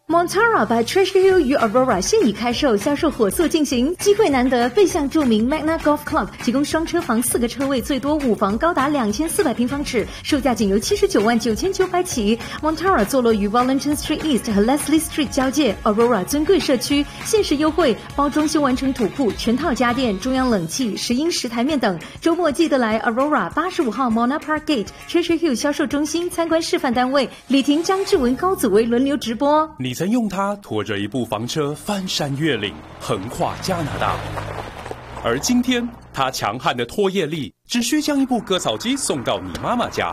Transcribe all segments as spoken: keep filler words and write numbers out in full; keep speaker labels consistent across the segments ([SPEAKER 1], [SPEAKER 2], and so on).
[SPEAKER 1] Montara by Treasure Hill 与 Aurora 现已开售，销售火速进行，机会难得，备向著名 Magna Golf Club 提供双车房四个车位，最多五房高达两千四百平方尺，售价仅由七十九万九千九百起。Montara 坐落于 Wellington Street East 和 Leslie Street 交界 ，Aurora 尊贵社区，限时优惠，包装修完成土库、全套家电、中央冷气、石英石台面等。周末记得来 Aurora 八十五号 Mona Park Gate Treasure Hill 销售中心参观示范单位，李婷、张志文、高祖威轮流直播。
[SPEAKER 2] 你曾用它拖着一部房车翻山越岭，横跨加拿大，而今天它强悍的拖曳力只需将一部割草机送到你妈妈家。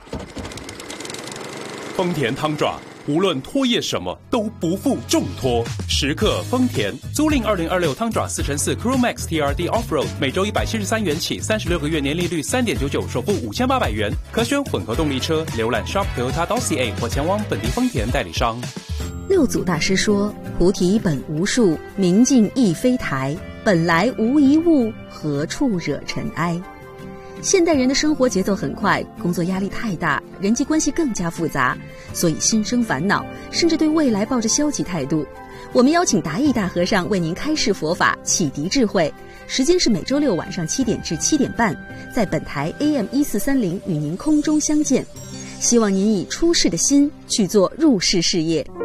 [SPEAKER 2] 丰田汤爪无论拖曳什么都不负重拖，时刻丰田。租赁二零二六汤爪四乘四 Crew Max T R D Offroad， 每周一百七十三元起，三十六个月年利率三点九九，首付五千八百元，可选混合动力车。浏览 shop toyota dot c a 或前往本地丰田代理商。
[SPEAKER 3] 六祖大师说：“菩提本无树，明镜亦非台，本来无一物，何处惹尘埃。”现代人的生活节奏很快，工作压力太大，人际关系更加复杂，所以心生烦恼，甚至对未来抱着消极态度。我们邀请达义大和尚为您开示佛法，启迪智慧。时间是每周六晚上七点至七点半，在本台 A M 一四三零与您空中相见。希望您以出世的心去做入世事业。